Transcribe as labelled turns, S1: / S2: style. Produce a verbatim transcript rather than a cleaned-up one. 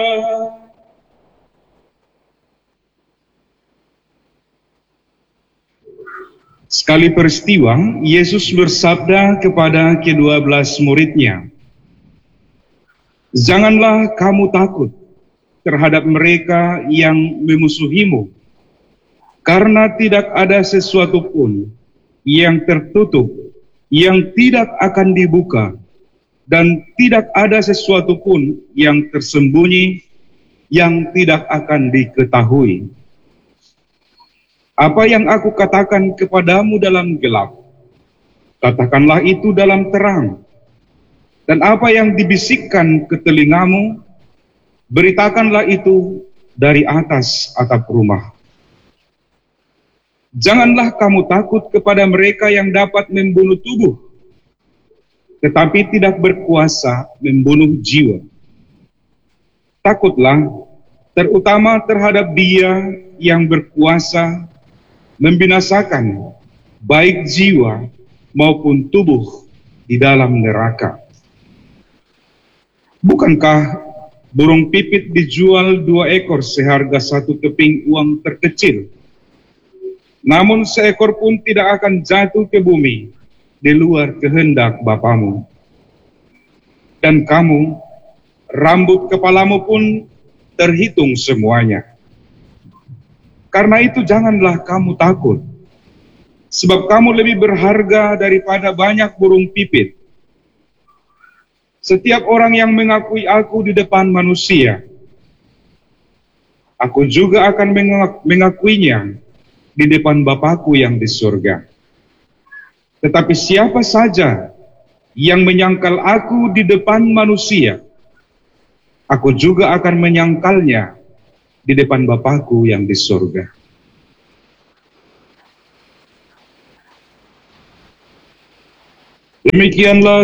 S1: Sekali peristiwa, Yesus bersabda kepada kedua belas murid-Nya, "Janganlah kamu takut terhadap mereka yang memusuhimu, karena tidak ada sesuatu pun yang tertutup yang tidak akan dibuka, dan tidak ada sesuatu pun yang tersembunyi yang tidak akan diketahui. Apa yang aku katakan kepadamu dalam gelap, katakanlah itu dalam terang. Dan apa yang dibisikkan ke telingamu, beritakanlah itu dari atas atap rumah. Janganlah kamu takut kepada mereka yang dapat membunuh tubuh, tetapi tidak berkuasa membunuh jiwa. Takutlah terutama terhadap Dia yang berkuasa membinasakan baik jiwa maupun tubuh di dalam neraka. Bukankah burung pipit dijual dua ekor seharga satu keping uang terkecil? Namun seekor pun tidak akan jatuh ke bumi di luar kehendak Bapamu. Dan kamu, rambut kepalamu pun terhitung semuanya. Karena itu janganlah kamu takut, sebab kamu lebih berharga daripada banyak burung pipit. Setiap orang yang mengakui aku di depan manusia, aku juga akan mengakuinya di depan Bapakku yang di surga. Tetapi siapa saja yang menyangkal aku di depan manusia, aku juga akan menyangkalnya di depan Bapakku yang di surga." Demikianlah